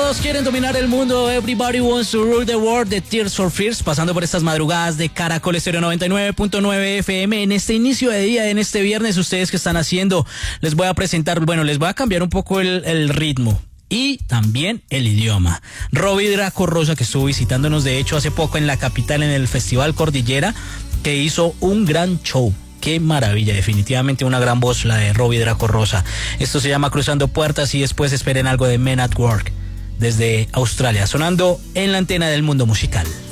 Todos quieren dominar el mundo. Everybody wants to rule the world de Tears for Fears, pasando por estas madrugadas de Caracol Estéreo 99.9 FM. En este inicio de día, en este viernes, ¿ustedes qué están haciendo? Les voy a presentar, les voy a cambiar un poco el ritmo y también el idioma. Robbie Draco Rosa, que estuvo visitándonos de hecho hace poco en la capital, en el Festival Cordillera, que hizo un gran show. Qué maravilla, definitivamente una gran voz la de Robbie Draco Rosa. Esto se llama Cruzando Puertas y después esperen algo de Men at Work desde Australia, sonando en la antena del mundo musical.